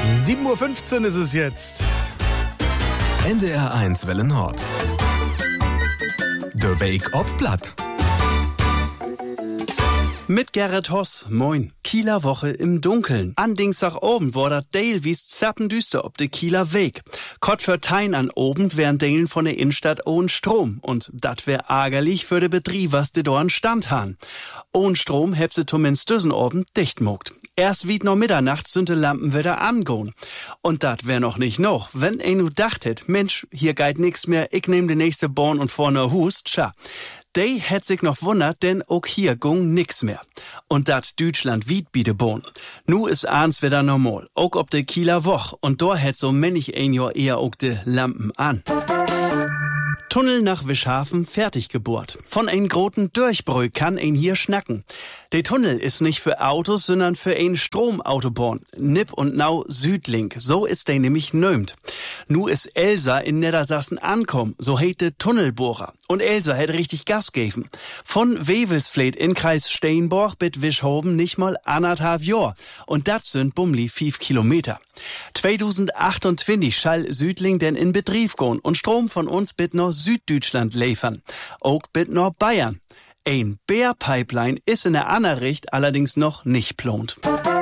7:15 Uhr ist es jetzt. NDR1 Welle Nord. Der Weg ob Blatt. Mit Gerrit Hoss, moin. Kieler Woche im Dunkeln. An Dienstagabend war das Dale wie's zappendüster ob de Kieler Weg. Kott für Tein an Abend wären Dalen von der Innenstadt ohne Strom. Und dat wär ärgerlich für de Betrieb, was de dorn Stand han. Ohne Strom heb se zumindest düsen Abend dicht mogt. Erst wie noch Mitternacht sind de Lampen wieder angehen. Und dat wär noch nicht noch. Wenn nu dacht hätt, Mensch, hier geit nix mehr, ich nehm de nächste Born und vorne Hus, tja. Dey hätt sich noch wundert, denn auch hier gung nix mehr. Und dat Deutschland wied biede Bohn. Nu is abends wieder normal, auch ob de Kieler Woch. Und da hätt so männlich ein Jahr eher auch de Lampen an. Tunnel nach Wischhafen fertig gebohrt. Von ein groten Durchbräu kann ein hier schnacken. Der Tunnel ist nicht für Autos, sondern für ein Stromautobahn. Nipp und Nau Südlink, so ist der nämlich nömt. Nu ist Elsa in Niedersachsen ankommen, so heit de Tunnelbohrer. Und Elsa hätt richtig Gas geben. Von Wewelsfleet in Kreis Steenborg bis Wischhoben nicht mal 1,5 Jahr. Und dat sind bummli 5 Kilometer. 2028 schall Südling denn in Betrieb gehen und Strom von uns bit noch Süddeutschland liefern. Auch bit noch Bayern. Ein Bär-Pipeline ist in der Anna-Richt allerdings noch nicht plont.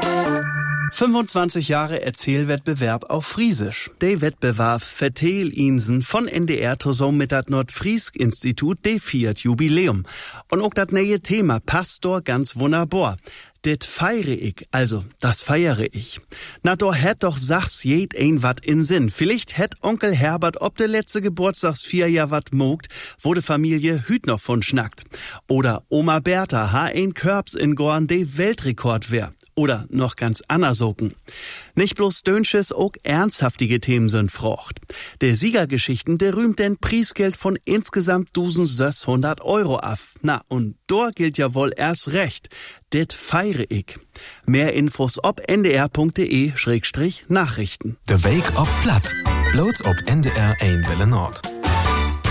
25 Jahre Erzählwettbewerb auf Friesisch. Der Wettbewerb vertel Insen von NDR zusammen mit dat Nordfriesk-Institut de 4. Jubiläum. Und auch dat neue Thema passt dort ganz wunderbar. Det feiere ich, also das feiere ich. Na do hätt doch sachs jed ein wat in Sinn. Vielleicht hätt Onkel Herbert ob de letzte Geburtstagsfeier wat mogt, wo de Familie Hüt noch von schnackt. Oder Oma Bertha ha ein Körbs in Gorn de Weltrekord wär. Oder noch ganz andersoken. Nicht bloß Dönsches, auch ernsthaftige Themen sind frocht. Der Siegergeschichten, der rühmt denn Preisgeld von insgesamt 1600 Euro af. Na, und dort gilt ja wohl erst recht. Det feiere ich. Mehr Infos ob ndr.de/Nachrichten. Der Weg ob Blatt. Bloß ob NDR1 Welle Nord.